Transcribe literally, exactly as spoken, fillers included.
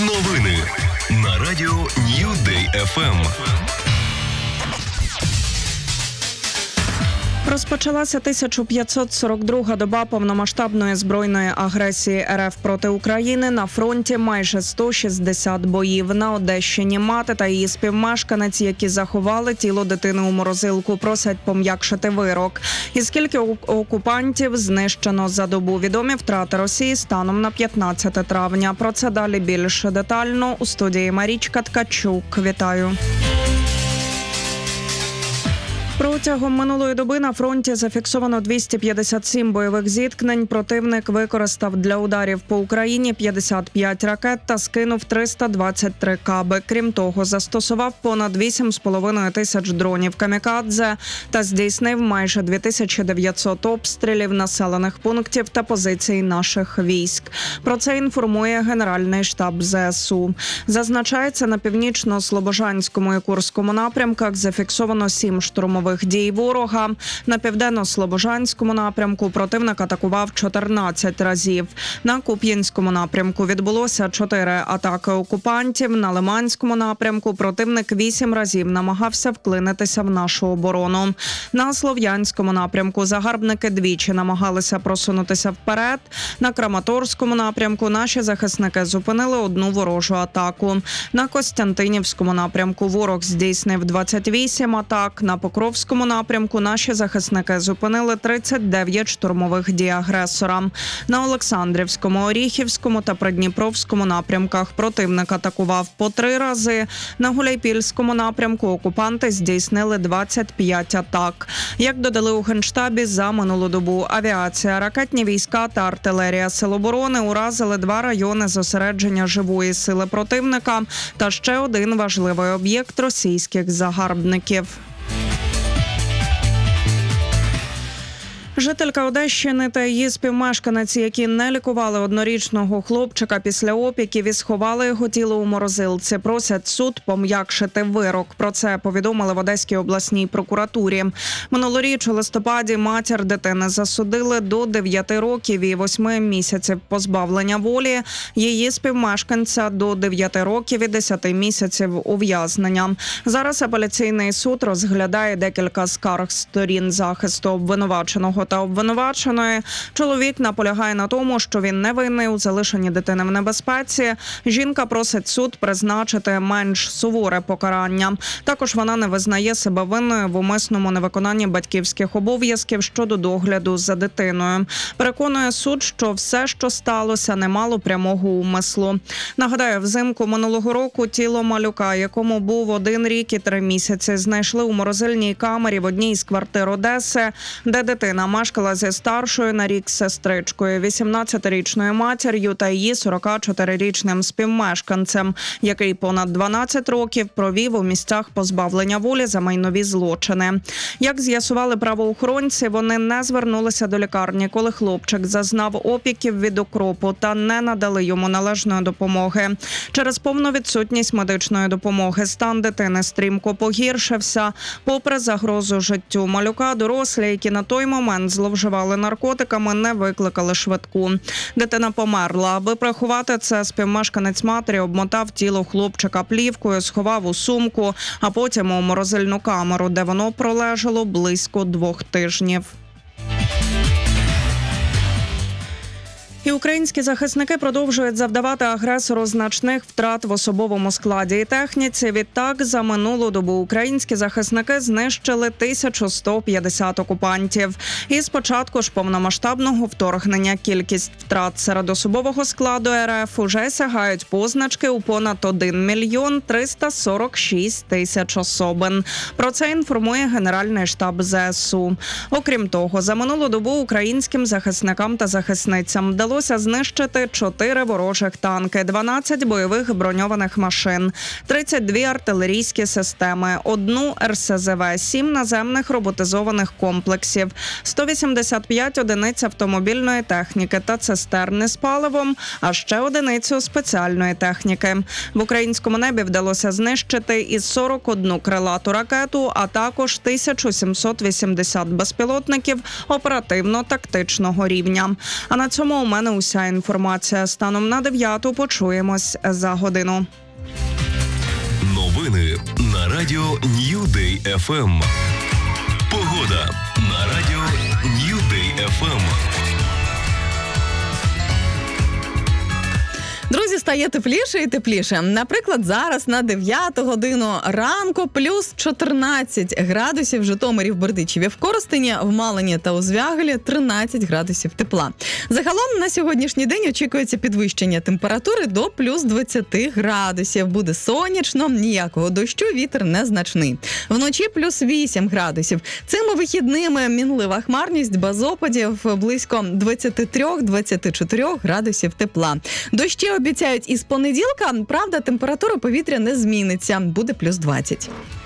Новини на радіо New Day еф ем. Розпочалася тисяча п'ятсот сорок друга доба повномасштабної збройної агресії РФ проти України. На фронті майже сто шістдесят боїв. На Одещині мати та її співмешканець, які заховали тіло дитини у морозилку, просять пом'якшити вирок. І скільки окупантів знищено за добу? Відомі втрати Росії станом на п'ятнадцяте травня. Про це далі більш детально у студії Марічка Ткачук. Вітаю. Протягом минулої доби на фронті зафіксовано двісті п'ятдесят сім бойових зіткнень. Противник використав для ударів по Україні п'ятдесят п'ять ракет та скинув триста двадцять три каби. Крім того, застосував понад вісім з половиною тисяч дронів камікадзе та здійснив майже дві тисячі дев'ятсот обстрілів населених пунктів та позицій наших військ. Про це інформує Генеральний штаб зе ес у. Зазначається, на північно-слобожанському і Курському напрямках зафіксовано сім штурмових дій ворога. На південно-слобожанському напрямку противник атакував чотирнадцять разів. На Куп'янському напрямку відбулося чотири атаки окупантів. На Лиманському напрямку противник вісім разів намагався вклинитися в нашу оборону. На Слов'янському напрямку загарбники двічі намагалися просунутися вперед. На Краматорському напрямку наші захисники зупинили одну ворожу атаку. На Костянтинівському напрямку ворог здійснив двадцять вісім атак. На Покровському В Покровському напрямку наші захисники зупинили тридцять дев'ять штурмових дій агресора. На Олександрівському, Оріхівському та Придніпровському напрямках противник атакував по три рази. На Гуляйпільському напрямку окупанти здійснили двадцять п'ять атак. Як додали у Генштабі, за минулу добу авіація, ракетні війська та артилерія Сил оборони уразили два райони зосередження живої сили противника та ще один важливий об'єкт російських загарбників. Жителька Одещини та її співмешканець, які не лікували однорічного хлопчика після опіків і сховали його тіло у морозилці, просять суд пом'якшити вирок. Про це повідомили в Одеській обласній прокуратурі. Минулоріч у листопаді матір дитини засудили до дев'яти років і восьми місяців позбавлення волі, її співмешканця до дев'яти років і десяти місяців ув'язнення. Зараз апеляційний суд розглядає декілька скарг сторін захисту обвинуваченого та обвинуваченої. Чоловік наполягає на тому, що він не винний у залишенні дитини в небезпеці. Жінка просить суд призначити менш суворе покарання. Також вона не визнає себе винною в умисному невиконанні батьківських обов'язків щодо догляду за дитиною. Переконує суд, що все, що сталося, не мало прямого умислу. Нагадаю, взимку минулого року тіло малюка, якому був один рік і три місяці, знайшли у морозильній камері в одній із квартир Одеси, де дитина мешкала зі старшою на рік сестричкою, вісімнадцятирічною матір'ю та її сорокачотирирічним співмешканцем, який понад дванадцять років провів у місцях позбавлення волі за майнові злочини. Як з'ясували правоохоронці, вони не звернулися до лікарні, коли хлопчик зазнав опіків від окропу та не надали йому належної допомоги. Через повну відсутність медичної допомоги стан дитини стрімко погіршився. Попри загрозу життю малюка, дорослі, які на той момент зловживали наркотиками, не викликали швидку. Дитина померла. Аби приховати це, співмешканець матері обмотав тіло хлопчика плівкою, сховав у сумку, а потім у морозильну камеру, де воно пролежало близько двох тижнів. І українські захисники продовжують завдавати агресору значних втрат в особовому складі і техніці. Відтак, за минулу добу українські захисники знищили тисячу сто п'ятдесят окупантів. І з початку ж повномасштабного вторгнення кількість втрат серед особового складу РФ уже сягають позначки у понад один мільйон триста сорок шість тисяч особин. Про це інформує Генеральний штаб зе ес у. Окрім того, за минулу добу українським захисникам та захисницям вдалося Вдалося знищити чотири ворожих танки, дванадцять бойових броньованих машин, тридцять дві артилерійські системи, одну ер ес зе ве, сім наземних роботизованих комплексів, сто вісімдесят п'ять одиниць автомобільної техніки та цистерни з паливом, а ще одиницю спеціальної техніки. В українському небі вдалося знищити і сорок одну крилату ракету, а також тисячу сімсот вісімдесят безпілотників оперативно-тактичного рівня. А на цьому у мене уся інформація. Станом на дев'яту почуємось за годину. Новини на радіо Нью-Дей еф ем. Погода на радіо Нью-Дей еф ем. Друзі, стає тепліше і тепліше. Наприклад, зараз на дев'яту годину ранку плюс чотирнадцять градусів в Житомирі, в Бердичеві, в Коростені, в Малині та у Звягелі тринадцять градусів тепла. Загалом на сьогоднішній день очікується підвищення температури до плюс двадцять градусів. Буде сонячно, ніякого дощу, вітер незначний. Вночі плюс вісім градусів. Цими вихідними мінлива хмарність, без опадів, близько двадцять три - двадцять чотири градусів тепла. Дощі обіцяють із понеділка, правда, температура повітря не зміниться, буде плюс двадцять.